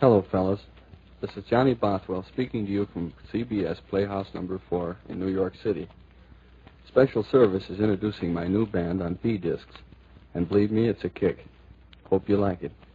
Hello, fellas. This is Johnny Bothwell speaking to you from CBS Playhouse Number 4 in New York City. Special Service is introducing my new band on B-discs, and believe me, it's a kick. Hope you like it.